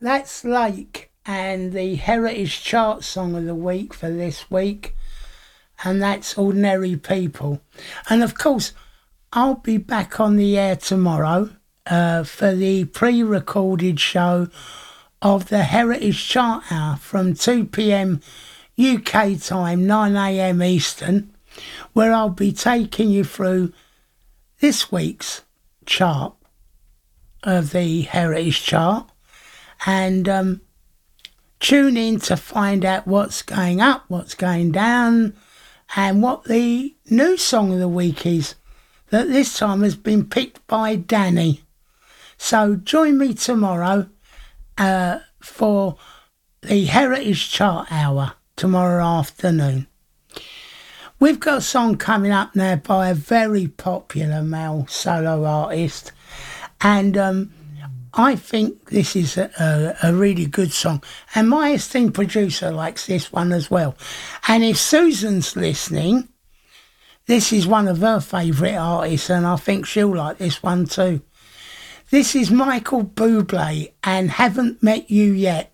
that's Lake and the Heritage Chart Song of the Week for this week, and that's Ordinary People. And of course, I'll be back on the air tomorrow for the pre-recorded show of the Heritage Chart Hour from 2 p.m. UK time, 9 a.m. Eastern, where I'll be taking you through this week's chart of the Heritage Chart, and tune in to find out what's going up, what's going down, and what the new song of the week is that this time has been picked by Danny. So join me tomorrow for the Heritage Chart Hour tomorrow afternoon. We've got a song coming up now by a very popular male solo artist, and I think this is a really good song, and my esteemed producer likes this one as well. And if Susan's listening, this is one of her favourite artists, and I think she'll like this one too. This is Michael Bublé and Haven't Met You Yet.